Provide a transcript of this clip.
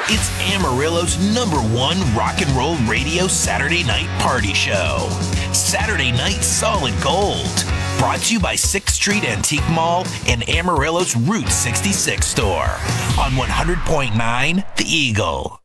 It's Amarillo's #1 rock and roll radio Saturday night party show. Saturday Night Solid Gold. Brought to you by 6th Street Antique Mall and Amarillo's Route 66 store on 100.9 The Eagle.